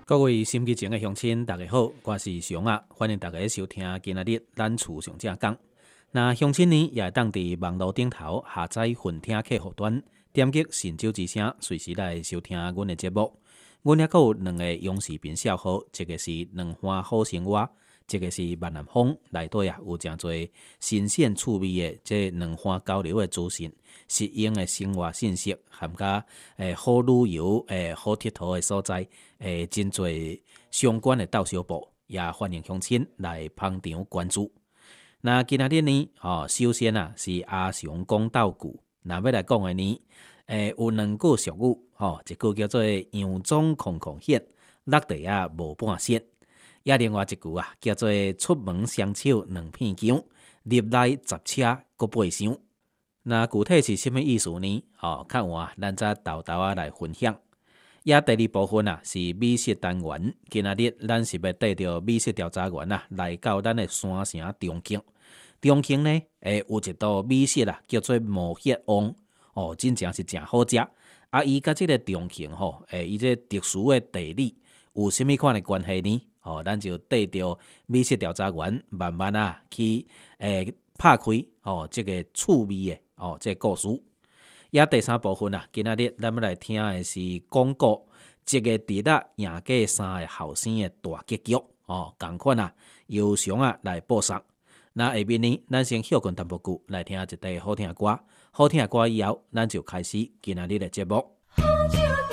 各位心机前的乡亲，大家好，我是熊啊，欢迎大家收听今仔日咱厝上正讲。那乡亲呢，也会当伫网络顶头下载混听客户端，点击神州之声，随时来收听阮的节目。阮还阁有两个央视频小号，一个是两花好生活，一个是万南风，内底有诚侪新鲜趣味的这两花交流的资讯，实用的生活信息，含甲好旅游、好佚佗的所在，真侪相关的斗小报，也欢迎乡亲来捧场关注。那今仔日呢，首先是阿雄讲斗句，那要来讲的呢，有两句俗语，一句叫做“佯装空空显，落地无半仙”，也另外一句叫做“出门双手两片姜，入来十车各八箱”。那具体是什么意思呢？较晚咱再豆豆来分享。也第二部分是美食单元，今仔日咱是要带着美食调查员来到咱的山城中庆。中庆呢，有一道美食叫做毛血旺，真正是真好食。伊甲这个中庆伊这特殊的地理有甚物款的关系呢？咱就带着美食调查员慢慢去拍开这个趣味的这个故事。也第三部分今仔日咱要来听的是广告，一个直赢过3个后生的大结局同款由上来播送。那下面呢，咱先休困淡薄久，来听一段好听的歌。好听的歌以后，咱就开始今仔日的节目。